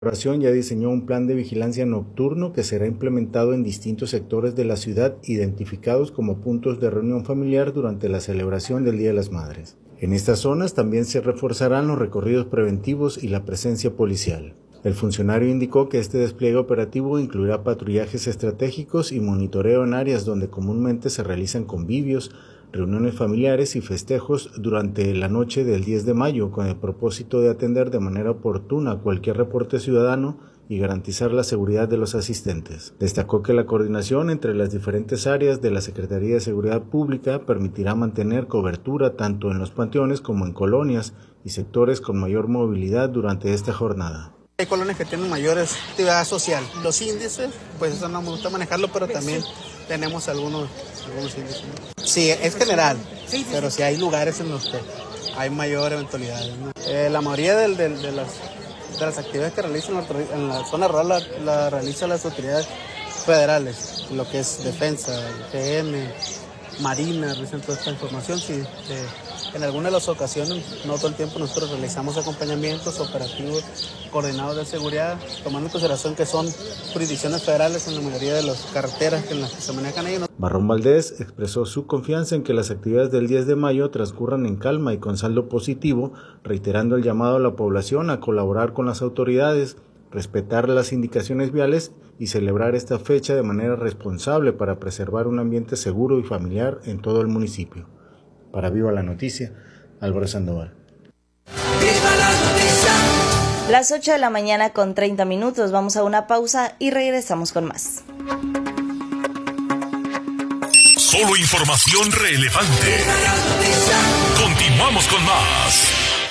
corporación ya diseñó un plan de vigilancia nocturno que será implementado en distintos sectores de la ciudad identificados como puntos de reunión familiar durante la celebración del Día de las Madres. En estas zonas también se reforzarán los recorridos preventivos y la presencia policial. El funcionario indicó que este despliegue operativo incluirá patrullajes estratégicos y monitoreo en áreas donde comúnmente se realizan convivios, reuniones familiares y festejos durante la noche del 10 de mayo con el propósito de atender de manera oportuna cualquier reporte ciudadano y garantizar la seguridad de los asistentes. Destacó que la coordinación entre las diferentes áreas de la Secretaría de Seguridad Pública permitirá mantener cobertura tanto en los panteones como en colonias y sectores con mayor movilidad durante esta jornada. Hay colonias que tienen mayor actividad social. Los índices, pues eso no me gusta manejarlo, pero también tenemos algunos índices. Sí, es general, pero sí hay lugares en los que hay mayor eventualidad, ¿no? La mayoría de las actividades que realizan en la zona rural la realizan las autoridades federales, lo que es defensa, GN, Marina, realizan toda esta información. Sí, en algunas de las ocasiones, no todo el tiempo, nosotros realizamos acompañamientos operativos coordinados de seguridad, tomando en consideración que son jurisdicciones federales en la mayoría de las carreteras en las que se manejan ellos. Barrón Valdés expresó su confianza en que las actividades del 10 de mayo transcurran en calma y con saldo positivo, reiterando el llamado a la población a colaborar con las autoridades, respetar las indicaciones viales y celebrar esta fecha de manera responsable para preservar un ambiente seguro y familiar en todo el municipio. Para Viva la Noticia, Álvaro Sandoval. ¡Viva la noticia! Las 8 de la mañana con 30 minutos. Vamos a una pausa y regresamos con más. Solo información relevante. Continuamos con más.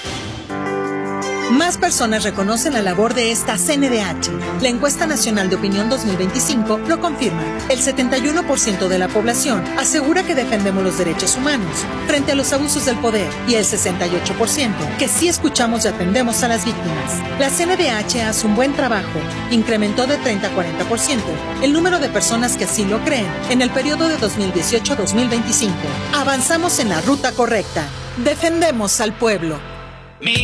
Más personas reconocen la labor de esta CNDH. La encuesta nacional de opinión 2025 lo confirma. El 71% de la población asegura que defendemos los derechos humanos frente a los abusos del poder y el 68% que sí escuchamos y atendemos a las víctimas. La CNDH hace un buen trabajo. Incrementó de 30 a 40% el número de personas que así lo creen en el periodo de 2018 a 2025. Avanzamos en la ruta correcta. Defendemos al pueblo.